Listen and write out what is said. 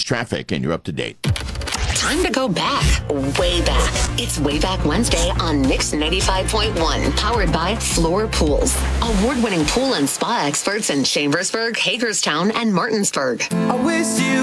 traffic, and you're up to date. Time to go back, way back. It's Way Back Wednesday on Mix 95.1, powered by Floor Pools. Award-winning pool and spa experts in Chambersburg, Hagerstown, and Martinsburg. I wish you